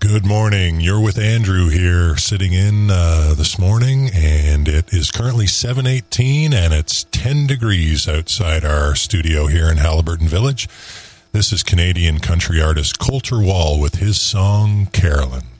Good morning. You're with Andrew here, sitting in this morning, and it is currently 7:18, and it's 10 degrees outside our studio here in Haliburton Village. This is Canadian country artist Colter Wall with his song, Carolyn.